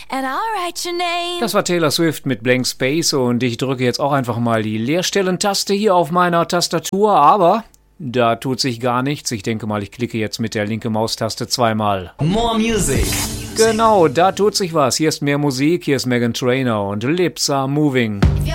and I'll write your name. Das war Taylor Swift mit Blank Space und ich drücke jetzt auch einfach mal die Leerstellen-Taste hier auf meiner Tastatur, aber da tut sich gar nichts. Ich denke mal, ich klicke jetzt mit der linken Maustaste zweimal. More Music. Genau, da tut sich was. Hier ist mehr Musik, hier ist Meghan Trainor und Lips Are Moving. If